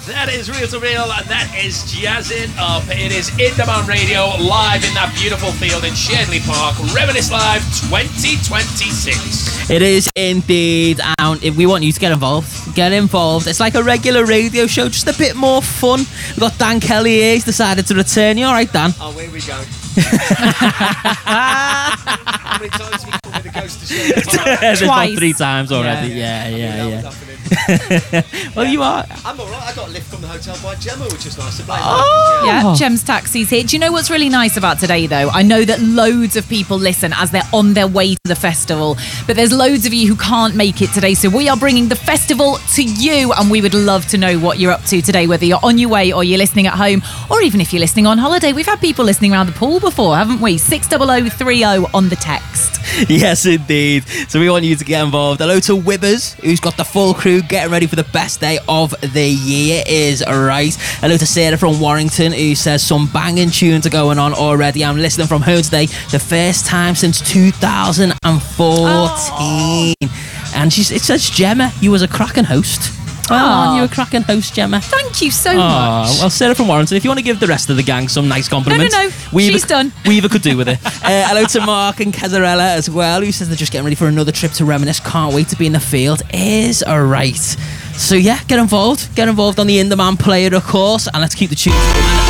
That is Real to Real, and that is Jazzing Up. It is Indaman Radio, live in that beautiful field in Shedley Park. Reminisce Live 2026. It is indeed, and we want you to get involved. Get involved. It's like a regular radio show, just a bit more fun. We've got Dan Kelly here. He's decided to return. You all right, Dan? Oh, here we go. How many times have you called me the ghost of Shedley Park? There's about Twice. 3 times already. Yeah. Well, you are. I'm alright. I got a lift from the hotel by Gemma, which is nice to blame. Yeah, Gem's Taxi's here. Do you know what's really nice about today, though? I know that loads of people listen as they're on their way to the festival, but there's loads of you who can't make it today, so we are bringing the festival to you, and we would love to know what you're up to today, whether you're on your way or you're listening at home, or even if you're listening on holiday. We've had people listening around the pool before, haven't we? 60030 on the text. Yes, indeed. So we want you to get involved. Hello to Wibbers, who's got the full crew getting ready for the best day of the year. Is right. Hello to Sarah from Warrington, who says some banging tunes are going on already. I'm listening from home today, the first time since 2014. And it says, Gemma, you was a cracking host. Oh, you're a cracking host, Gemma. Thank you so much. Well, Sarah from Warrington, if you want to give the rest of the gang some nice compliments. No. She's done. Weaver could do with it. Hello to Mark and Casarella as well, who says they're just getting ready for another trip to Reminisce. Can't wait to be in the field. Is alright. So yeah, get involved. Get involved on the Indaman player, of course, and let's keep the tunes coming.